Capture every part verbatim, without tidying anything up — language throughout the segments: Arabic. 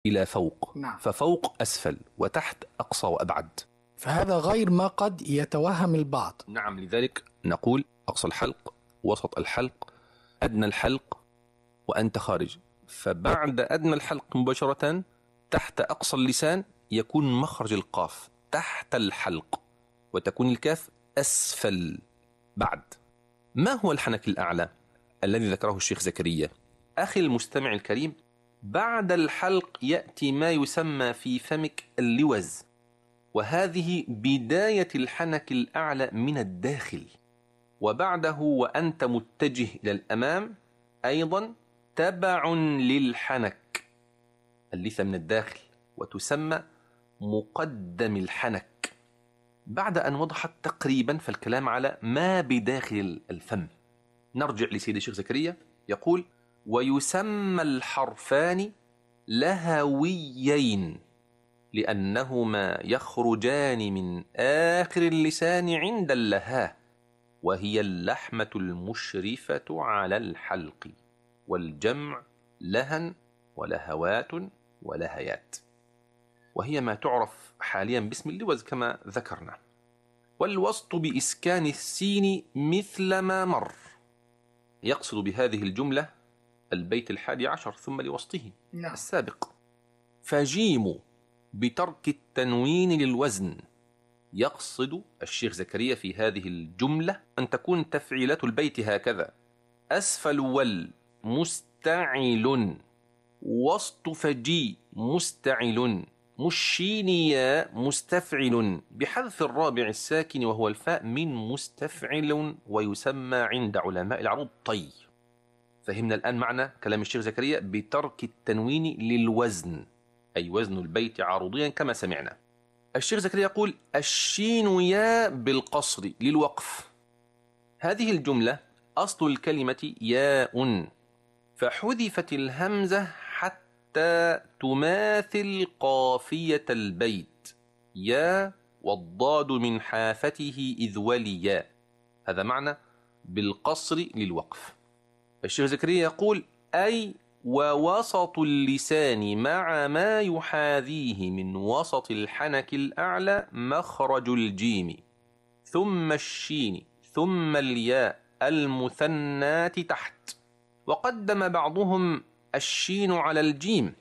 إلى فوق. نعم. ففوق أسفل وتحت أقصى وأبعد. فهذا غير ما قد يتوهم البعض. نعم، لذلك نقول أقصى الحلق، وسط الحلق، أدنى الحلق، وأنت خارج. فبعد أدنى الحلق مباشرة تحت أقصى اللسان يكون مخرج القاف تحت الحلق، وتكون الكاف أسفل. بعد، ما هو الحنك الأعلى الذي ذكره الشيخ زكريا؟ أخي المستمع الكريم، بعد الحلق يأتي ما يسمى في فمك اللوز، وهذه بداية الحنك الأعلى من الداخل. وبعده وأنت متجه إلى الأمام أيضا تبع للحنك اللثة من الداخل، وتسمى مقدم الحنك. بعد أن وضحت تقريبا فالكلام على ما بداخل الفم، نرجع لسيد الشيخ زكريا يقول: ويسمى الحرفان لهويين لأنهما يخرجان من آخر اللسان عند اللهاه، وهي اللحمة المشرفة على الحلق، والجمع لهن ولهوات ولهيات، وهي ما تعرف حاليا باسم اللوز كما ذكرنا. والوسط بإسكان السين مثل ما مر، يقصد بهذه الجملة البيت الحادي عشر ثم لوسطه نعم. السابق. فجيم بترك التنوين للوزن، يقصد الشيخ زكريا في هذه الجملة أن تكون تفعيلة البيت هكذا: أسفل ول مستعل، وسط فجي مستعل، مشينيا مستفعل، بحذف الرابع الساكن وهو الفاء من مستفعل، ويسمى عند علماء العروض طي. فهمنا الآن معنى كلام الشيخ زكريا بترك التنوين للوزن، أي وزن البيت عروضيا كما سمعنا. الشيخ زكريا يقول: الشين يا بالقصر للوقف. هذه الجملة أصل الكلمة ياء، فحذفت الهمزة حتى تماثل قافية البيت: يا والضاد من حافته إذ وليا. هذا معنى بالقصر للوقف. الشيخ زكريا يقول: أي ووسط اللسان مع ما يحاذيه من وسط الحنك الأعلى مخرج الجيم، ثم الشين، ثم الياء المثنات تحت. وقدم بعضهم الشين على الجيم.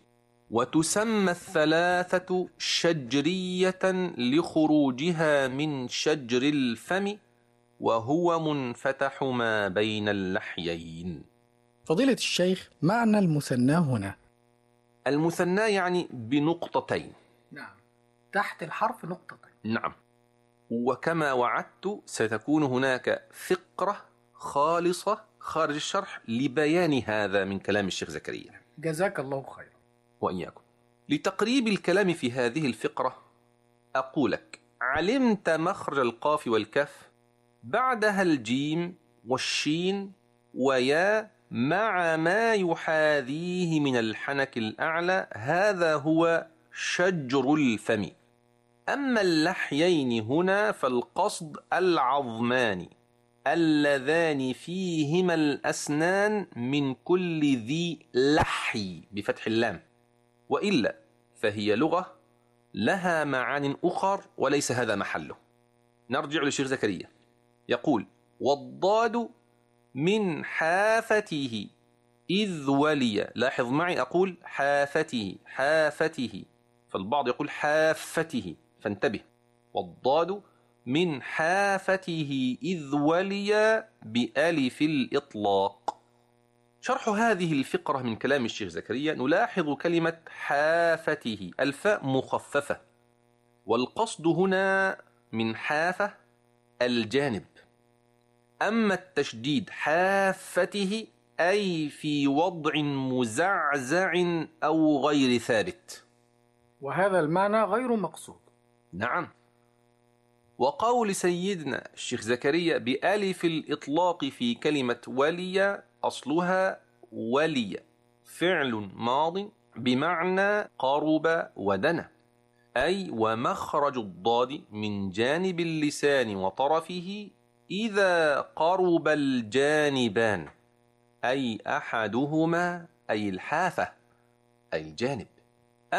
وتسمى الثلاثة شجرية لخروجها من شجر الفم، وهو منفتح ما بين اللحيين. فضيلة الشيخ، معنى المثنى هنا؟ المثنى يعني بنقطتين. نعم، تحت الحرف نقطتين. نعم، وكما وعدت ستكون هناك فقرة خالصة خارج الشرح لبيان هذا من كلام الشيخ زكريا، جزاك الله خيرا. وإياكم. لتقريب الكلام في هذه الفقرة أقول لك: علمت مخرج القاف والكاف، بعدها الجيم والشين ويا مع ما يحاذيه من الحنك الأعلى، هذا هو شجر الفم. أما اللحيين هنا فالقصد العظمان اللذان فيهما الأسنان من كل ذي لحي بفتح اللام، وإلا فهي لغة لها معان أخر وليس هذا محله. نرجع للشيخ زكريا يقول: والضاد من حافته إذ ولي. لاحظ معي أقول حافته حافته، فالبعض يقول حافته، فانتبه. والضاد من حافته إذ ولي بألف الإطلاق. شرح هذه الفقرة من كلام الشيخ زكريا نلاحظ كلمة حافته، الفاء مخففة، والقصد هنا من حافة الجانب. أما التشديد حافته أي في وضع مزعزع أو غير ثابت، وهذا المعنى غير مقصود. نعم. وقول سيدنا الشيخ زكريا بألف الإطلاق في كلمة ولي أصلها ولي، فعل ماض بمعنى قرب ودنا، أي ومخرج الضاد من جانب اللسان وطرفه إذا قرب الجانبان، أي أحدهما أي الحافة أي الجانب.